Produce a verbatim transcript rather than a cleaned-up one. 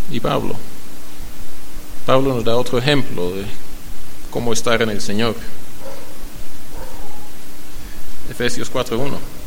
y Pablo. Pablo nos da otro ejemplo de cómo estar en el Señor. Efesios cuatro uno.